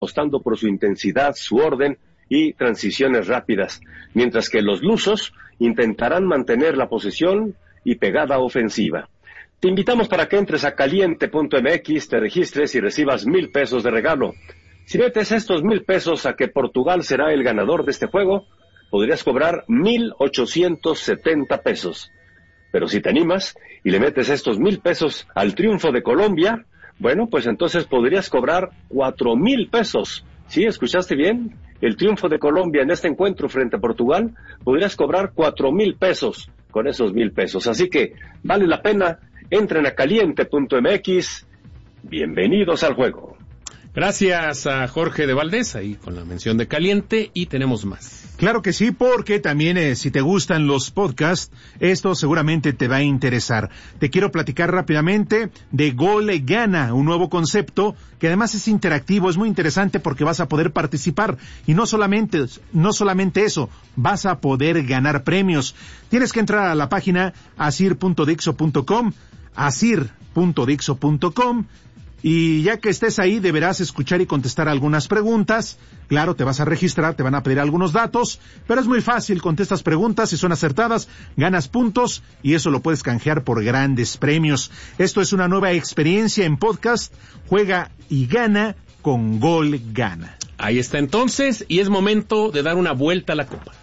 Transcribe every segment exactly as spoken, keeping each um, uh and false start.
apostando por su intensidad, su orden y transiciones rápidas, mientras que los lusos intentarán mantener la posesión y pegada ofensiva. Te invitamos para que entres a caliente punto m x, te registres y recibas mil pesos de regalo. Si metes estos mil pesos a que Portugal será el ganador de este juego, podrías cobrar mil ochocientos setenta pesos. Pero si te animas y le metes estos mil pesos al triunfo de Colombia, bueno, pues entonces podrías cobrar cuatro mil pesos. ¿Sí? ¿Escuchaste bien? El triunfo de Colombia en este encuentro frente a Portugal, podrías cobrar cuatro mil pesos con esos mil pesos. Así que vale la pena, entren a caliente punto m x. Bienvenidos al juego. Gracias a Jorge de Valdés, ahí con la mención de Caliente, y tenemos más. Claro que sí, porque también eh, si te gustan los podcasts, esto seguramente te va a interesar. Te quiero platicar rápidamente de Gol Gana, un nuevo concepto que además es interactivo, es muy interesante porque vas a poder participar y no solamente, no solamente eso, vas a poder ganar premios. Tienes que entrar a la página asir punto dixo punto com, asir punto dixo punto com, y ya que estés ahí deberás escuchar y contestar algunas preguntas. Claro, te vas a registrar, te van a pedir algunos datos, pero es muy fácil, contestas preguntas, si son acertadas, ganas puntos y eso lo puedes canjear por grandes premios. Esto es una nueva experiencia en podcast, juega y gana con Gol Gana. Ahí está entonces, y es momento de dar una vuelta a la copa.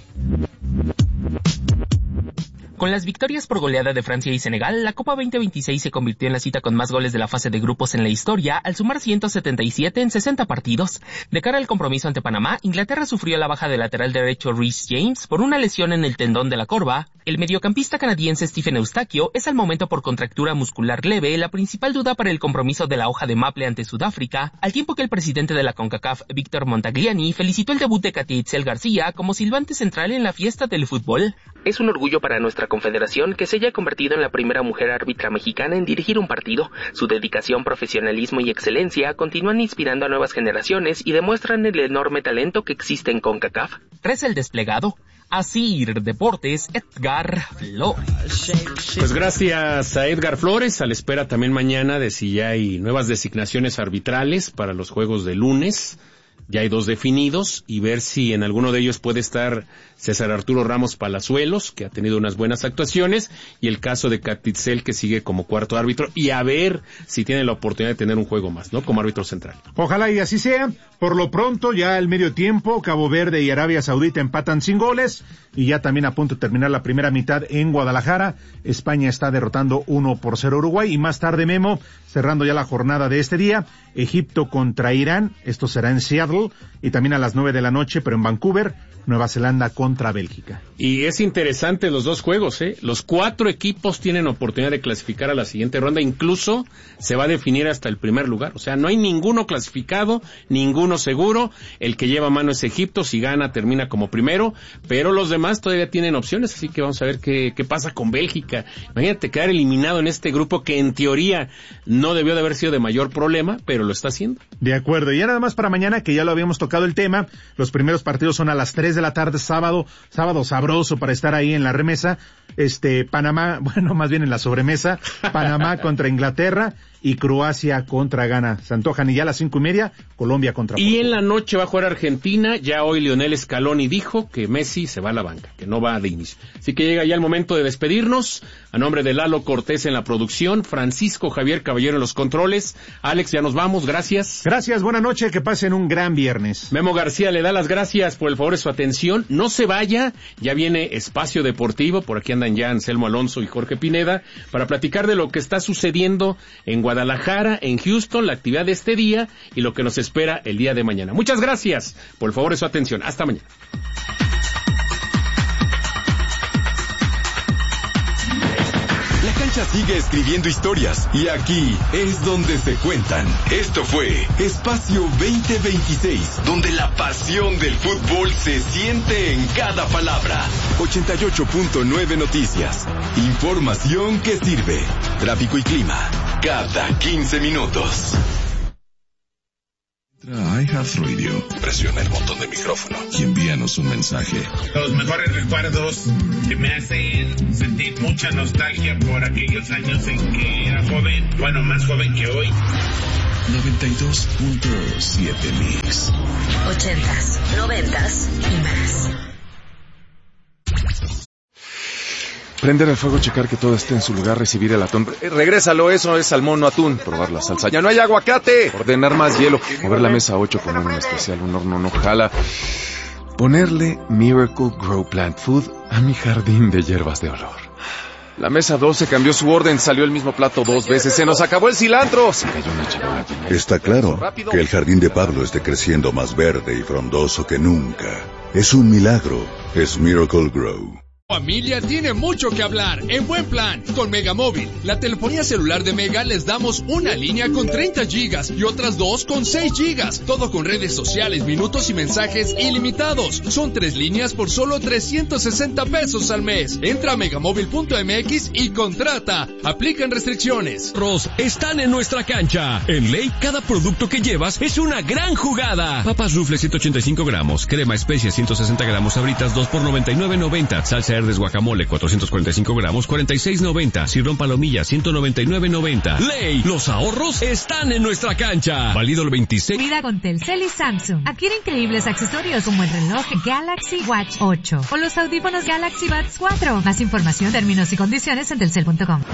Con las victorias por goleada de Francia y Senegal, la Copa veinte veintiséis se convirtió en la cita con más goles de la fase de grupos en la historia, al sumar ciento setenta y siete en sesenta partidos. De cara al compromiso ante Panamá, Inglaterra sufrió la baja del lateral derecho Reece James por una lesión en el tendón de la corva. El mediocampista canadiense Stephen Eustaquio es al momento por contractura muscular leve la principal duda para el compromiso de la hoja de maple ante Sudáfrica, al tiempo que el presidente de la CONCACAF, Víctor Montagliani, felicitó el debut de Katy Itzel García como silbante central en la fiesta del fútbol. Es un orgullo para nuestra confederación que se haya convertido en la primera mujer árbitra mexicana en dirigir un partido. Su dedicación, profesionalismo y excelencia continúan inspirando a nuevas generaciones y demuestran el enorme talento que existe en CONCACAF. Tras el desplegado, Asir Deportes, Edgar Flores. Pues gracias a Edgar Flores, a la espera también mañana de si ya hay nuevas designaciones arbitrales para los juegos de lunes. Ya hay dos definidos y ver si en alguno de ellos puede estar César Arturo Ramos Palazuelos, que ha tenido unas buenas actuaciones, y el caso de Katy Itzel, que sigue como cuarto árbitro, y a ver si tiene la oportunidad de tener un juego más, ¿no? Como árbitro central. Ojalá y así sea. Por lo pronto, ya al medio tiempo, Cabo Verde y Arabia Saudita empatan sin goles, y ya también a punto de terminar la primera mitad en Guadalajara. España está derrotando uno por cero a Uruguay, y más tarde, Memo, cerrando ya la jornada de este día, Egipto contra Irán, esto será en Seattle, y también a las nueve de la noche, pero en Vancouver, Nueva Zelanda contra Bélgica. Y es interesante los dos juegos, ¿eh? Los cuatro equipos tienen oportunidad de clasificar a la siguiente ronda, incluso se va a definir hasta el primer lugar. O sea, no hay ninguno clasificado, ninguno seguro. El que lleva mano es Egipto, si gana termina como primero, pero los demás todavía tienen opciones, así que vamos a ver qué, qué pasa con Bélgica. Imagínate quedar eliminado en este grupo que en teoría no debió de haber sido de mayor problema, pero lo está haciendo. De acuerdo, y ya nada más para mañana, que ya lo habíamos tocado el tema, los primeros partidos son a las tres de la tarde, sábado, sábado sabroso para estar ahí en la remesa, este, Panamá, bueno, más bien en la sobremesa, Panamá contra Inglaterra y Croacia contra Ghana. Se antojan, y ya a las cinco y media, Colombia contra Portugal. Y en la noche va a jugar Argentina. Ya hoy Lionel Scaloni dijo que Messi se va a la banca, que no va de inicio. Así que llega ya el momento de despedirnos. A nombre de Lalo Cortés en la producción, Francisco Javier Caballero en los controles. Alex, ya nos vamos, gracias. Gracias, buena noche, que pasen un gran viernes. Memo García le da las gracias por el favor de su atención. No se vaya, ya viene Espacio Deportivo, por aquí andan ya Anselmo Alonso y Jorge Pineda, para platicar de lo que está sucediendo en Guadalajara, en Houston, la actividad de este día y lo que nos espera el día de mañana. Muchas gracias por el favor de su atención. Hasta mañana. La cancha sigue escribiendo historias y aquí es donde se cuentan. Esto fue Espacio veinte veintiséis, donde la pasión del fútbol se siente en cada palabra. ochenta y ocho punto nueve Noticias. Información que sirve. Tráfico y clima cada quince minutos. Entra a iHeartRadio, presiona el botón de micrófono y envíanos un mensaje. Los mejores recuerdos que me hacen sentir mucha nostalgia por aquellos años en que era joven, bueno, más joven que hoy. noventa y dos punto siete Mix. Ochentas, noventas y más. Prender el fuego, checar que todo esté en su lugar, recibir el atún. Eh, regrésalo, eso es salmón, no atún. Probar la salsa. ¡Ya no hay aguacate! Ordenar más hielo. Mover la mesa ocho, poner un especial, un horno no jala. Ponerle Miracle Grow Plant Food a mi jardín de hierbas de olor. La mesa doce cambió su orden, salió el mismo plato dos veces. ¡Se nos acabó el cilantro! Se cayó una charola llena de... Está claro que el jardín de Pablo esté creciendo más verde y frondoso que nunca. Es un milagro. Es Miracle Grow. Familia tiene mucho que hablar en Buen Plan con Megamóvil. La telefonía celular de Mega les damos una línea con treinta gigas y otras dos con seis gigas. Todo con redes sociales, minutos y mensajes ilimitados. Son tres líneas por solo trescientos sesenta pesos al mes. Entra a megamóvil punto m x y contrata. Aplican restricciones. Ros están en nuestra cancha. En Ley, cada producto que llevas es una gran jugada. Papas Rufle ciento ochenta y cinco gramos. Crema especia ciento sesenta gramos. Sabritas dos por noventa y nueve noventa. Salsa Verdes guacamole cuatrocientos cuarenta y cinco gramos, cuarenta y seis noventa. Cirrón palomilla ciento noventa y nueve noventa. Ley, los ahorros están en nuestra cancha. Válido el veintiséis. Vida con Telcel y Samsung. Adquiere increíbles accesorios como el reloj Galaxy Watch ocho o los audífonos Galaxy Buds cuatro. Más información, términos y condiciones en telcel punto com.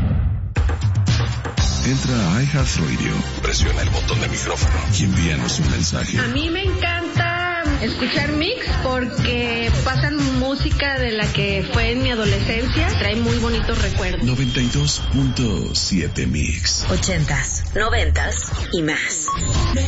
Entra a iHeartRadio, presiona el botón de micrófono y envíanos un mensaje. A mí me encanta escuchar Mix porque pasan música de la que fue en mi adolescencia, trae muy bonitos recuerdos. noventa y dos punto siete Mix. Ochentas, noventas y más.